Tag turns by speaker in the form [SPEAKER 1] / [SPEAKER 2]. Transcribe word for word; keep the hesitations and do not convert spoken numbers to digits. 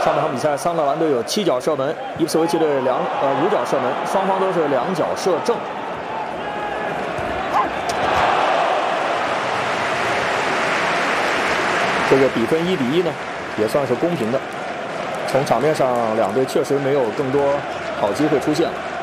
[SPEAKER 1] 上半场比赛，桑德兰队有七脚射门，伊普斯维奇队两呃五脚射门，双方都是两脚射正。这个比分一比一呢，也算是公平的。从场面上，两队确实没有更多好机会出现。